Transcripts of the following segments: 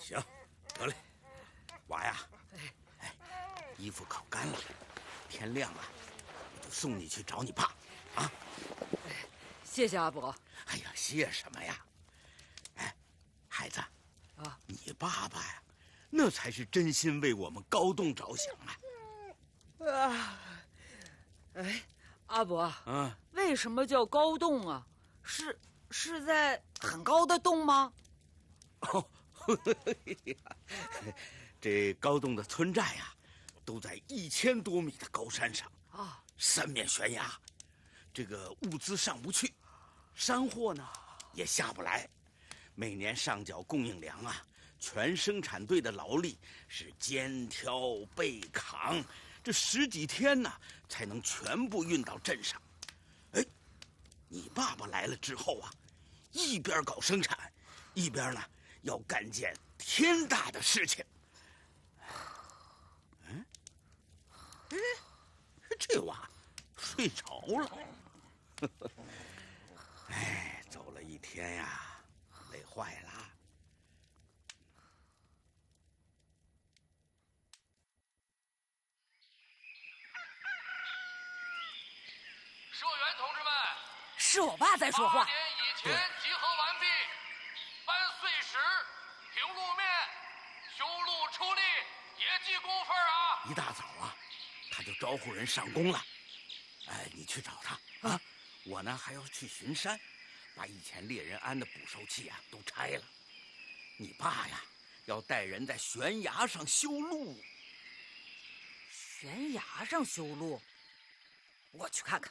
行，得嘞，娃呀，衣服烤干了，天亮了，我就送你去找你爸，啊。 谢谢阿伯。 哎呀，谢什么呀？哎，孩子， 啊， 你爸爸呀，那才是真心为我们高栋着想啊！ 啊，哎，阿伯，为什么叫高栋啊？是在很高的洞吗？ 哦，这高栋的村寨呀，都在1000多米的高山上啊，三面悬崖，这个物资上不去，山货呢也下不来，每年上缴供应粮啊，全生产队的劳力是肩挑背扛，这10几天呢才能全部运到镇上。哎，你爸爸来了之后啊，一边搞生产，一边呢要干件天大的事情。这娃睡着了。哎，走了一天呀，累坏了。 社员同志们， 是我爸在说话。 8点以前集合完毕，搬碎石、平路面、修路出力，也记工分啊！ 一大早啊，他就招呼人上工了。哎，你去找他啊！我呢还要去巡山，把以前猎人安的捕兽器啊都拆了。你爸呀，要带人在悬崖上修路。 悬崖上修路？我去看看。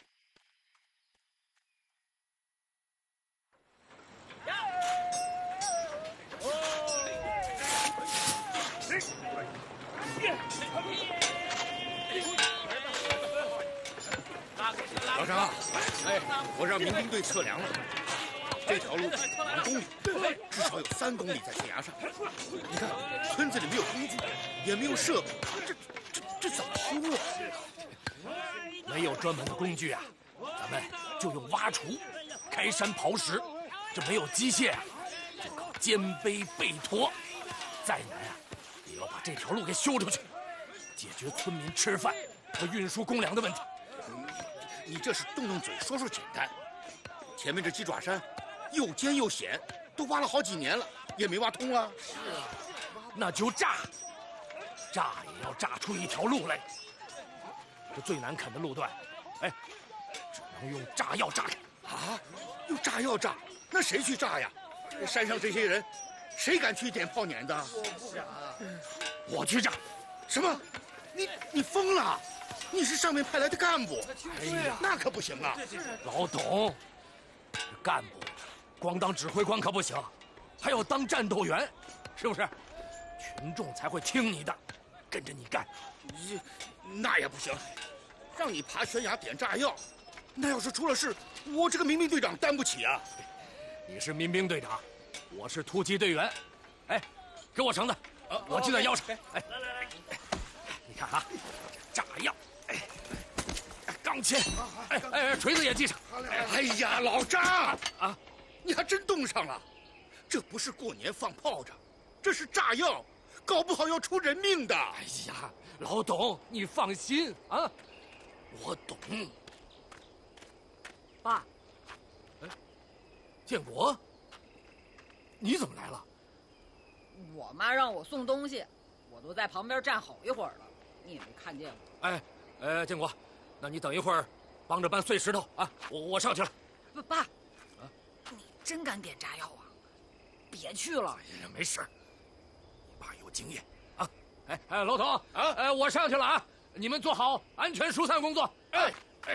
老张，哎，我让民兵队测量了，这条路2公里，至少有3公里在悬崖上。你看，村子里没有工具，也没有设备，这怎么修啊？ 没有专门的工具啊，咱们就用挖锄、开山刨石。这没有机械啊，就靠肩背背驮。再难啊，也要把这条路给修出去，解决村民吃饭和运输公粮的问题。 你这是动动嘴说说简单，前面这鸡爪山又尖又险，都挖了好几年了，也没挖通啊。 是啊，那就炸也要炸出一条路来。这最难啃的路段，哎，只能用炸药炸开。 啊，用炸药炸？那谁去炸呀？山上这些人，谁敢去点炮碾的？ 我不敢。我去炸。 什么？你疯了？你是上面派来的干部， 哎呀， 那可不行啊！ 老董，干部光当指挥官可不行，还要当战斗员，是不是？群众才会听你的，跟着你干。 那也不行，让你爬悬崖点炸药，那要是出了事，我这个民兵队长担不起啊！ 你是民兵队长，我是突击队员。哎，给我绳子，我系在腰上。哎，来，你看啊，炸药。钢钎，哎，锤子也系上。 哎呀，老张啊，你还真冻上了。这不是过年放炮仗，这是炸药，搞不好要出人命的。 哎呀，老董，你放心啊，我懂。 爸， 哎，建国，你怎么来了？ 我妈让我送东西，我都在旁边站好一会儿了，你也没看见我。 哎，建国。那你等一会儿，帮着搬碎石头啊！我上去了。 爸，你真敢点炸药啊？别去了。 哎呀，没事，你爸有经验啊。哎，老董啊，我上去了啊！你们做好安全疏散工作。哎，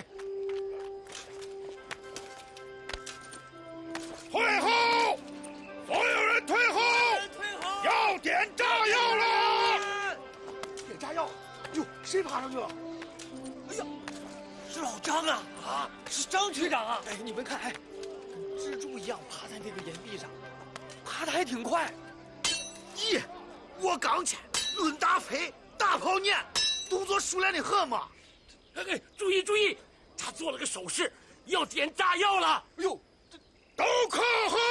退后！所有人退后！要点炸药了！ 点炸药！哟，谁爬上去了？哎呀！是老张啊！啊，是张区长啊！哎，你们看，哎，跟蜘蛛一样爬在那个岩壁上，爬得还挺快。 咦，我刚去，论打飞，大炮撵，动作熟练的很嘛。 哎，注意，他做了个手势，要点炸药了。 哎呦，都靠后！